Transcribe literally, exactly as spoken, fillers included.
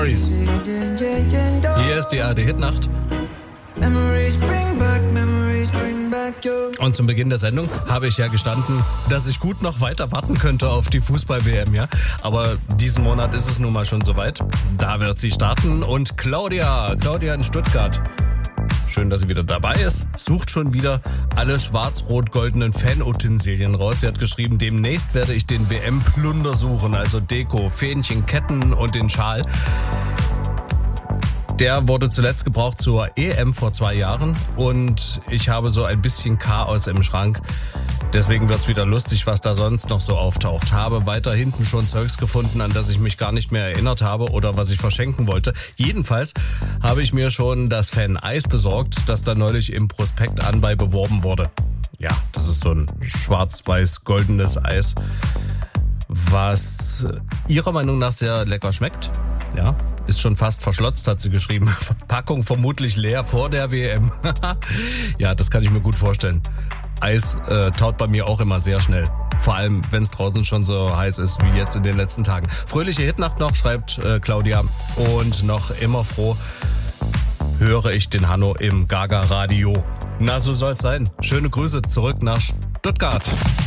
Memories. Hier ist die A R D-Hitnacht. Und zum Beginn der Sendung habe ich ja gestanden, dass ich gut noch weiter warten könnte auf die Fußball-W M, ja. Aber diesen Monat ist es nun mal schon soweit. Da wird sie starten und Claudia, Claudia in Stuttgart, schön, dass sie wieder dabei ist, sucht schon wieder alle schwarz-rot-goldenen Fanutensilien raus. Sie hat geschrieben, demnächst werde ich den W M-Plunder suchen, also Deko, Fähnchen, Ketten und den Schal. Der wurde zuletzt gebraucht zur E M vor zwei Jahren und ich habe so ein bisschen Chaos im Schrank. Deswegen wird's wieder lustig, was da sonst noch so auftaucht. Habe weiter hinten schon Zeugs gefunden, an das ich mich gar nicht mehr erinnert habe oder was ich verschenken wollte. Jedenfalls habe ich mir schon das Fan-Eis besorgt, das da neulich im Prospekt anbei beworben wurde. Ja, das ist so ein schwarz-weiß-goldenes Eis, was ihrer Meinung nach sehr lecker schmeckt. Ja, ist schon fast verschlotzt, hat sie geschrieben. Packung vermutlich leer vor der W M. Ja, das kann ich mir gut vorstellen. Eis äh, taut bei mir auch immer sehr schnell. Vor allem, wenn es draußen schon so heiß ist wie jetzt in den letzten Tagen. Fröhliche Hitnacht noch, schreibt äh, Claudia. Und noch immer froh höre ich den Hanno im Gaga-Radio. Na, so soll's sein. Schöne Grüße zurück nach Stuttgart.